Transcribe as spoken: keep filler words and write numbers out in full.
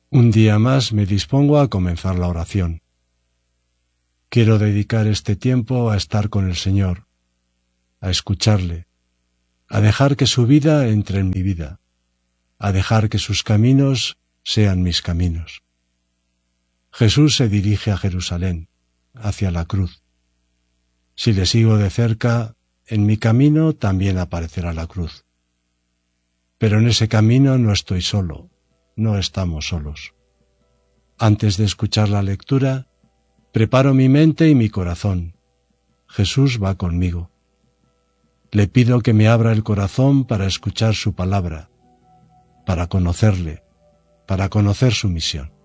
Un día más me dispongo a comenzar la oración. Quiero dedicar este tiempo a estar con el Señor, a escucharle, a dejar que su vida entre en mi vida, a dejar que sus caminos sean mis caminos. Jesús se dirige a Jerusalén, hacia la cruz. Si le sigo de cerca, en mi camino también aparecerá la cruz. Pero en ese camino no estoy solo, no estamos solos. Antes de escuchar la lectura, preparo mi mente y mi corazón. Jesús va conmigo. Le pido que me abra el corazón para escuchar su palabra, para conocerle, para conocer su misión.